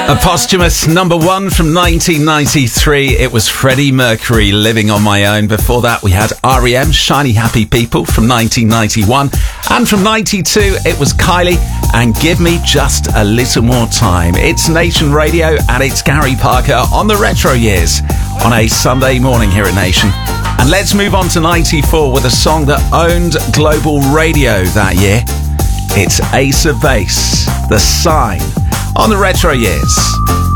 A posthumous number one from 1993. It was Freddie Mercury, Living on My Own. Before that, we had R.E.M., Shiny Happy People from 1991. And from 92, it was Kylie and Give Me Just a Little More Time. It's Nation Radio and it's Gary Parker on the Retro Years on a Sunday morning here at Nation. And let's move on to 94 with a song that owned global radio that year. It's Ace of Base, The Sign, on the Retro Years.